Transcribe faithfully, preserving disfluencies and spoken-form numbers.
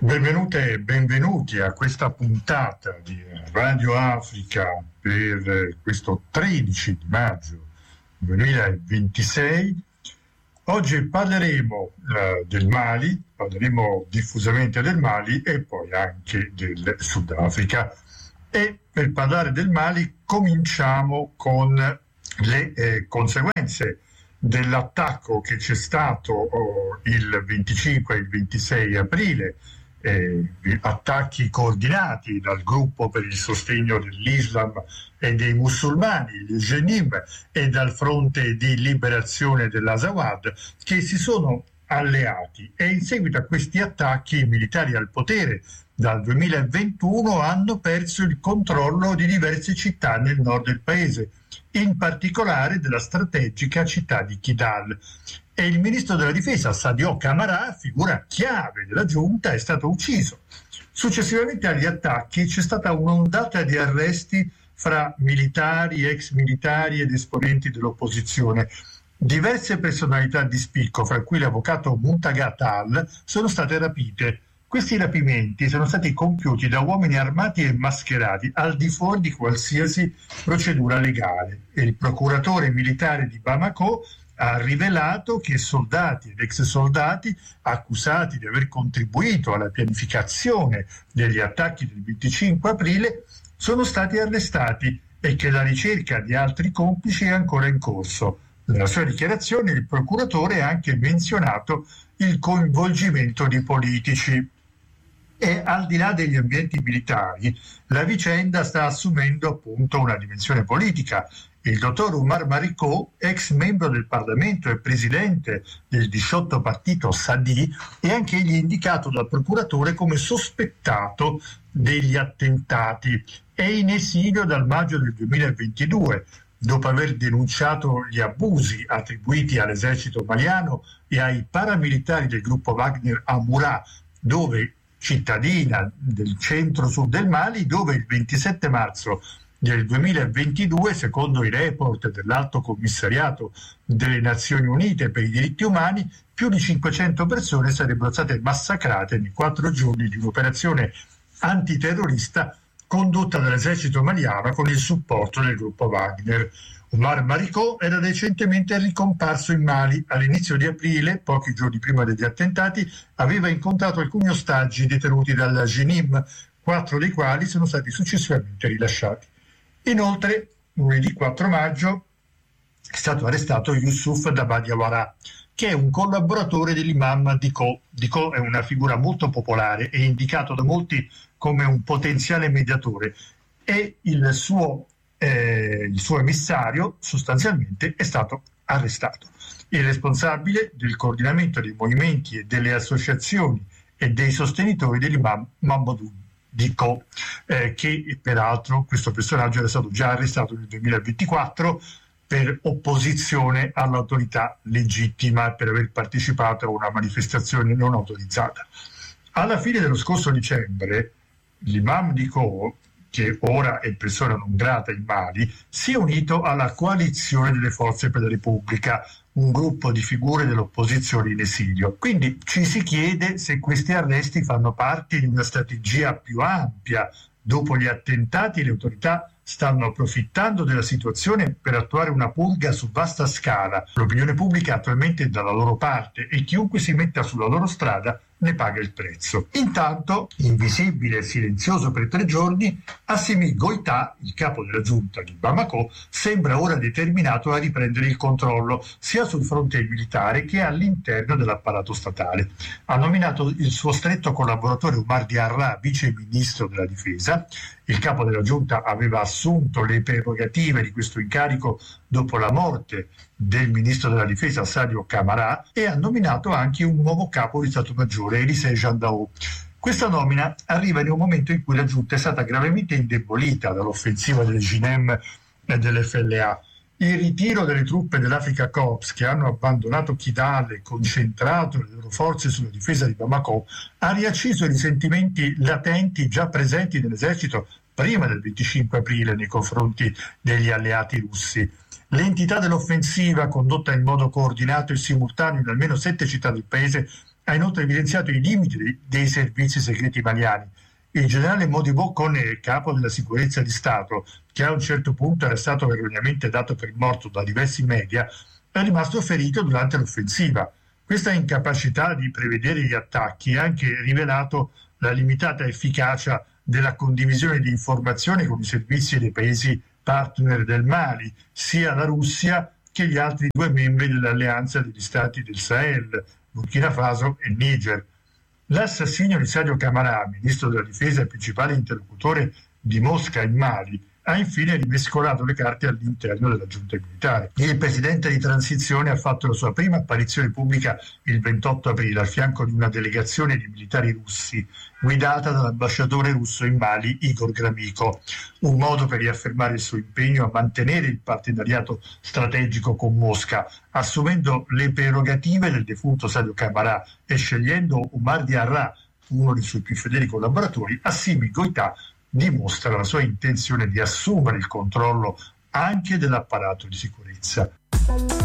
Benvenute e benvenuti a questa puntata di Radio Africa per questo tredici di maggio duemilaventisei. Oggi parleremo eh, del Mali, parleremo diffusamente del Mali e poi anche del Sudafrica. E per parlare del Mali cominciamo con le eh, conseguenze dell'attacco che c'è stato oh, il venticinque e il ventisei aprile. Eh, attacchi coordinati dal gruppo per il sostegno dell'Islam e dei musulmani, il Jenim, e dal fronte di liberazione dell'Azawad, che si sono alleati, e in seguito a questi attacchi i militari al potere dal duemilaventuno hanno perso il controllo di diverse città nel nord del paese, in particolare della strategica città di Kidal. E il ministro della difesa Sadio Camara, figura chiave della giunta, è stato ucciso. Successivamente agli attacchi c'è stata un'ondata di arresti fra militari, ex militari ed esponenti dell'opposizione. Diverse personalità di spicco, fra cui l'avvocato Muntaga Tal, sono state rapite. Questi rapimenti sono stati compiuti da uomini armati e mascherati al di fuori di qualsiasi procedura legale. E il procuratore militare di Bamako ha rivelato che soldati ed ex soldati accusati di aver contribuito alla pianificazione degli attacchi del venticinque aprile sono stati arrestati e che la ricerca di altri complici è ancora in corso. Nella sua dichiarazione il procuratore ha anche menzionato il coinvolgimento di politici. E al di là degli ambienti militari, la vicenda sta assumendo appunto una dimensione politica. Il dottor Umar Maricot, ex membro del Parlamento e presidente del diciotto partito Sadi, è anche egli indicato dal procuratore come sospettato degli attentati. È in esilio dal maggio del duemilaventidue, dopo aver denunciato gli abusi attribuiti all'esercito maliano e ai paramilitari del gruppo Wagner a Murat, dove cittadina del centro-sud del Mali, dove il ventisette marzo del duemilaventidue, secondo i report dell'Alto Commissariato delle Nazioni Unite per i diritti umani, più di cinquecento persone sarebbero state massacrate nei quattro giorni di un'operazione antiterrorista condotta dall'esercito maliano con il supporto del gruppo Wagner. Umar Maricot era recentemente ricomparso in Mali. All'inizio di aprile, pochi giorni prima degli attentati, aveva incontrato alcuni ostaggi detenuti dalla Jenim, quattro dei quali sono stati successivamente rilasciati. Inoltre, lunedì quattro maggio è stato arrestato Youssouf Dabadiawara, che è un collaboratore dell'imam Dicko. Dicko è una figura molto popolare e indicato da molti come un potenziale mediatore, e il suo Eh, il suo emissario sostanzialmente è stato arrestato. Il responsabile del coordinamento dei movimenti e delle associazioni e dei sostenitori dell'imam Mamadou Dicko, eh, che peraltro questo personaggio era stato già arrestato nel duemilaventiquattro per opposizione all'autorità legittima, per aver partecipato a una manifestazione non autorizzata. Alla fine dello scorso dicembre l'imam Dicko, che ora è persona non grata in Mali, si è unito alla coalizione delle forze per la Repubblica, un gruppo di figure dell'opposizione in esilio. Quindi ci si chiede se questi arresti fanno parte di una strategia più ampia. Dopo gli attentati le autorità stanno approfittando della situazione per attuare una purga su vasta scala. L'opinione pubblica attualmente è dalla loro parte e chiunque si metta sulla loro strada ne paga il prezzo. Intanto, invisibile e silenzioso per tre giorni, Assimi Goïta, il capo della giunta di Bamako, sembra ora determinato a riprendere il controllo sia sul fronte militare che all'interno dell'apparato statale. Ha nominato il suo stretto collaboratore Umar Diarra vice ministro della difesa. Il capo della giunta aveva assunto le prerogative di questo incarico dopo la morte del ministro della difesa Sadio Camara, e ha nominato anche un nuovo capo di Stato Maggiore, Elisée Jandao. Questa nomina arriva in un momento in cui la giunta è stata gravemente indebolita dall'offensiva del G N E M e dell'F L A. Il ritiro delle truppe dell'Africa Corps, che hanno abbandonato Kidal e concentrato le loro forze sulla difesa di Bamako, ha riacceso i risentimenti latenti già presenti nell'esercito prima del venticinque aprile nei confronti degli alleati russi. L'entità dell'offensiva, condotta in modo coordinato e simultaneo in almeno sette città del paese, ha inoltre evidenziato i limiti dei servizi segreti maliani. Il generale Modibo Kone, capo della sicurezza di Stato, che a un certo punto era stato erroneamente dato per morto da diversi media, è rimasto ferito durante l'offensiva. Questa incapacità di prevedere gli attacchi ha anche rivelato la limitata efficacia della condivisione di informazioni con i servizi dei paesi partner del Mali, sia la Russia che gli altri due membri dell'alleanza degli stati del Sahel, Burkina Faso e Niger. L'assassinio di Sadio Camara, ministro della difesa e principale interlocutore di Mosca in Mali, ha infine rimescolato le carte all'interno della giunta militare. Il presidente di transizione ha fatto la sua prima apparizione pubblica il ventotto aprile al fianco di una delegazione di militari russi guidata dall'ambasciatore russo in Mali Igor Gromyko, un modo per riaffermare il suo impegno a mantenere il partenariato strategico con Mosca, assumendo le prerogative del defunto Sadio Camara e scegliendo Umar Diarra, uno dei suoi più fedeli collaboratori. Assimi Goïta dimostra la sua intenzione di assumere il controllo anche dell'apparato di sicurezza.